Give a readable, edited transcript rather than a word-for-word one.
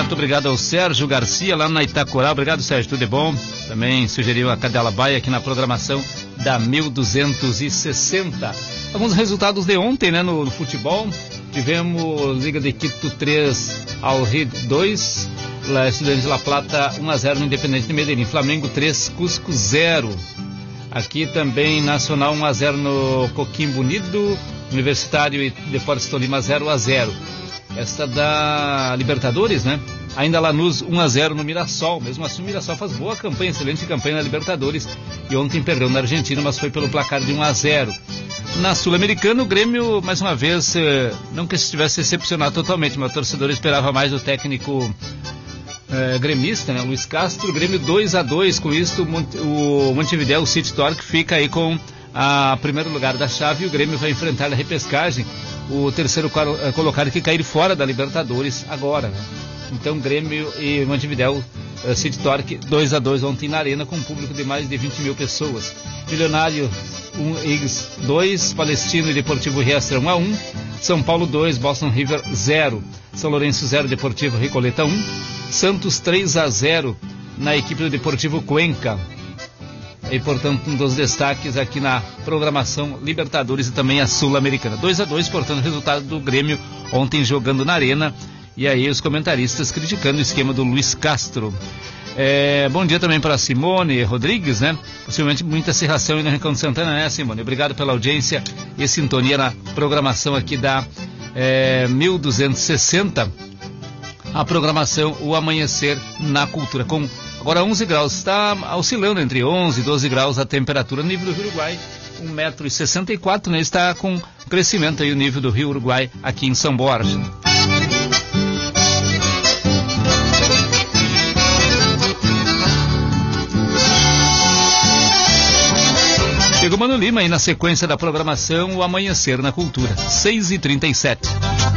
Muito obrigado ao Sérgio Garcia, lá na Itacorá. Obrigado, Sérgio, tudo é bom? Também sugeriu a Cadela Baia aqui na programação da 1260. Alguns resultados de ontem, né, no futebol. Tivemos Liga de Quito 3, Al Rid 2, Estudiantes de La Plata 1-0 no Independente de Medellín, Flamengo 3, Cusco 0. Aqui também Nacional 1-0 no Coquimbo Unido, Universitário e Deportes Tolima 0-0. Esta da Libertadores, né? Ainda Lanús 1-0 no Mirassol. Mesmo assim o Mirassol faz boa campanha, excelente campanha na Libertadores. E ontem perdeu na Argentina, mas foi pelo placar de 1-0. Na Sul-Americana, o Grêmio, mais uma vez, não que estivesse decepcionado totalmente, mas o torcedor esperava mais do técnico gremista, né? Luiz Castro. Grêmio 2-2. Com isso, o Montevideo, o City Torque, fica aí com a primeiro lugar da chave. E o Grêmio vai enfrentar a repescagem, o terceiro colocado que cair fora da Libertadores agora, né? Então Grêmio e Montevideo, City Torque 2-2 ontem na Arena, com um público de mais de 20 mil pessoas. Milionário 1x 2, Palestino e Deportivo Riestra 1-1, São Paulo 2, Boston River 0, São Lourenço 0, Deportivo Recoleta 1, Santos 3-0 na equipe do Deportivo Cuenca. E, portanto, um dos destaques aqui na programação Libertadores e também a Sul-Americana. 2-2, portanto, resultado do Grêmio ontem jogando na Arena. E aí os comentaristas criticando o esquema do Luiz Castro. Bom dia também para Simone Rodrigues, né? Possivelmente muita serração aí no Rincão de Santana, né, Simone? Obrigado pela audiência e sintonia na programação aqui da 1260. A programação O Amanhecer na Cultura, com agora 11 graus, está oscilando entre 11 e 12 graus a temperatura. No nível do Rio Uruguai, 1,64 m, né? Está com crescimento aí o nível do Rio Uruguai aqui em São Borja. Chegou Mano Lima aí na sequência da programação O Amanhecer na Cultura, 6h37.